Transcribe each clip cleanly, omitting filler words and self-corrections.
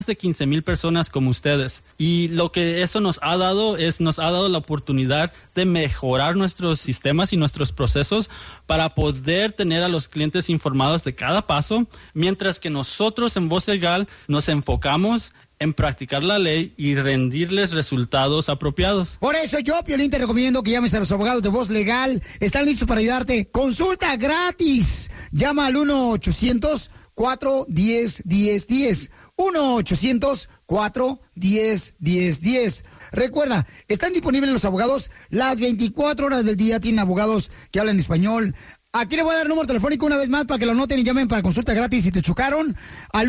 de 15,000 personas como ustedes. Y lo que eso nos ha dado la oportunidad de mejorar nuestros sistemas y nuestros procesos para poder tener a los clientes informados de cada paso, mientras que nosotros en Voz Legal nos enfocamos en practicar la ley y rendirles resultados apropiados. Por eso yo, Piolín, te recomiendo que llames a los abogados de Voz Legal. Están listos para ayudarte. Consulta gratis. Llama al 1-800-410-1010. 1-800-410-1010. Recuerda, están disponibles los abogados las 24 horas del día. Tienen abogados que hablan español. Aquí le voy a dar el número telefónico una vez más para que lo noten y llamen para consulta gratis si te chocaron al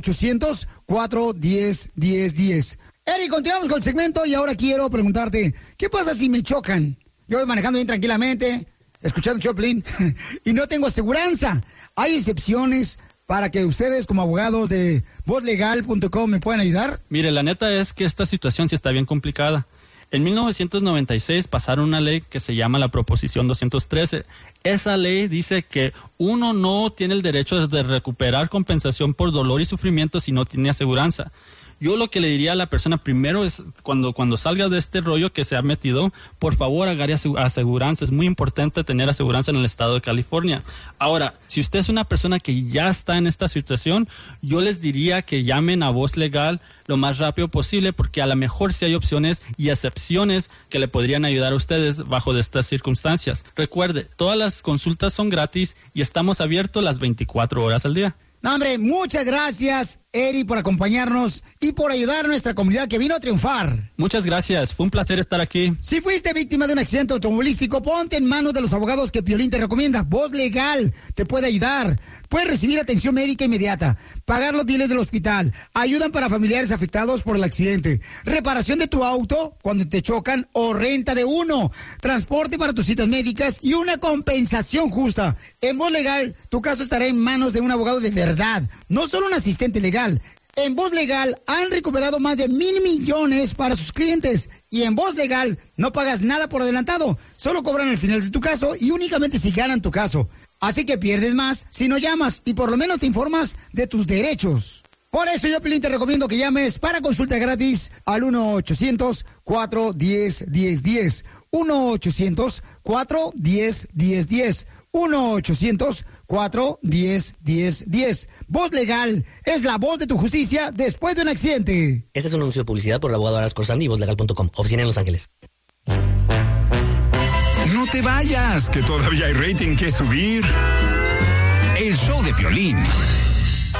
1-800-410-1010. Eric, continuamos con el segmento y ahora quiero preguntarte, ¿qué pasa si me chocan? Yo voy manejando bien tranquilamente, escuchando Choplin, y no tengo aseguranza. ¿Hay excepciones para que ustedes como abogados de vozlegal.com me puedan ayudar? Mire, la neta es que esta situación sí está bien complicada. En 1996 pasaron una ley que se llama la Proposición 213. Esa ley dice que uno no tiene el derecho de recuperar compensación por dolor y sufrimiento si no tiene aseguranza. Yo lo que le diría a la persona primero es, cuando salga de este rollo que se ha metido, por favor agarre aseguranza. Es muy importante tener aseguranza en el estado de California. Ahora, si usted es una persona que ya está en esta situación, yo les diría que llamen a Voz Legal lo más rápido posible, porque a lo mejor sí hay opciones y excepciones que le podrían ayudar a ustedes bajo de estas circunstancias. Recuerde, todas las consultas son gratis y estamos abiertos las 24 horas al día. No, hombre, muchas gracias, Eri, por acompañarnos y por ayudar a nuestra comunidad que vino a triunfar. Muchas gracias, fue un placer estar aquí. Si fuiste víctima de un accidente automovilístico, ponte en manos de los abogados que Piolín te recomienda. Voz Legal te puede ayudar. Puedes recibir atención médica inmediata, pagar los biles del hospital, ayudan para familiares afectados por el accidente, reparación de tu auto cuando te chocan o renta de uno, transporte para tus citas médicas y una compensación justa. En Voz Legal, tu caso estará en manos de un abogado de verdad, no solo un asistente legal. En Voz Legal han recuperado más de 1,000 millones para sus clientes. Y en Voz Legal no pagas nada por adelantado. Solo cobran al final de tu caso y únicamente si ganan tu caso. Así que pierdes más si no llamas y por lo menos te informas de tus derechos. Por eso yo, Piolín, te recomiendo que llames para consulta gratis al 1-800-410-1010. 1-800-410-1010. 1-800-410-1010. Voz Legal es la voz de tu justicia después de un accidente. Este es un anuncio de publicidad por el abogado Aras Corsandi y vozlegal.com. Oficina en Los Ángeles. No te vayas, que todavía hay rating que subir. El show de Piolín.